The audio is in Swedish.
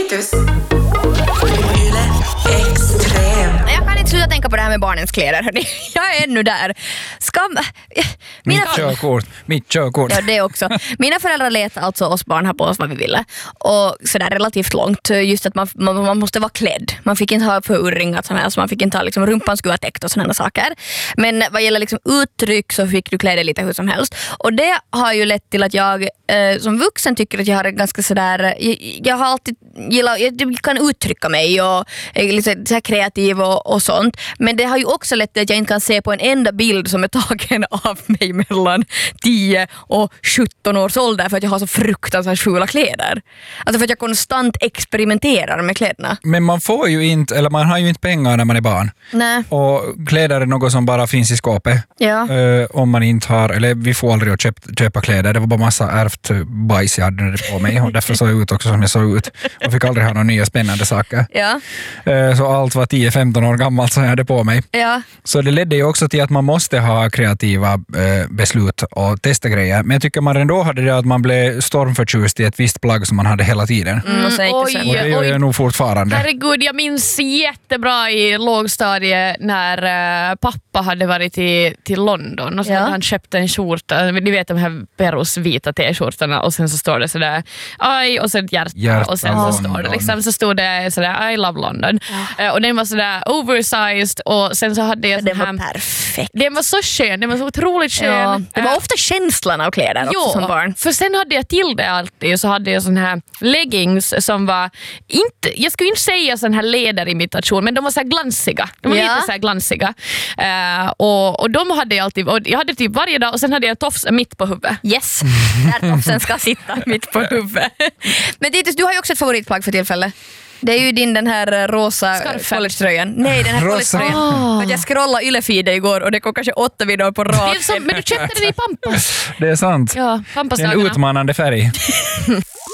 Titus. Yle Extrem. Jag kan inte sluta tänka på det här med barnens kläder. Hörni. Jag är ännu där. Mitt körkort. Ja, det också. Mina föräldrar lät alltså oss barn ha på oss vad vi ville. Och sådär relativt långt. Just att man måste vara klädd. Man fick inte ha förurringat sån här. Så man fick inte ha liksom, rumpan skulle vara täckt och sådana saker. Men vad gäller liksom uttryck så fick du klä dig lite hur som helst. Och det har ju lett till att jag som vuxen tycker att jag har ganska sådär... Jag har alltid gillat... Jag kan uttrycka mig och är lite så här kreativ och sånt. Men det har ju också lett till att jag inte kan se på en enda bild som är tagen av mig mellan 10 och 17 års ålder för att jag har så fruktansvärt fula kläder. Alltså för att jag konstant experimenterar med kläderna. Men man får ju inte, eller man har ju inte pengar när man är barn. Nej. Och kläder är något som bara finns i skåpet. Ja. Om man inte har, eller vi får aldrig att köpa kläder. Det var bara massa ärvt bajs jag hade på mig och därför såg jag ut också som jag såg ut. Och fick aldrig ha några nya spännande saker. Ja. Så allt var 10-15 år gammalt som jag hade på mig. Ja. Så det ledde ju också till att man måste ha kreativa beslut och testa grejer. Men jag tycker man ändå hade det att man blev stormförtjust i ett visst plagg som man hade hela tiden. Och sen gick det sen. Och det gör jag nog fortfarande. Herregud, jag minns jättebra i lågstadiet när pappa hade varit till London och så hade han köpt en skjorta. Ni vet de här Perus vita t-skjortorna och sen så står det sådär aj och sen ett hjärta och sen så står det liksom, så stod det sådär I love London. Och den var sådär oversized och sen så hade jag den var perfekt. Den var så skön, den var så otroligt skön. Ja, det var ofta känslan av kläder också som barn. För sen hade jag till det alltid så hade jag sån här leggings som var inte, jag skulle inte säga sån här läderimitation, men de var så här glansiga. De var lite så här glansiga. Och de hade jag alltid, och jag hade typ varje dag och sen hade jag en tofs mitt på huvudet. Yes, där tofsen ska sitta mitt på huvudet. Men Titus, du har ju också ett favoritplagg för tillfället. Det är ju den här rosa collegetröjan. Nej, den här collegetröjan. För att jag scrollade Yle-feeden igår och det kom kanske 8 videor på rad. Men du köpte den i Pampas. Det är sant. Ja, Pampas det är en utmanande färg.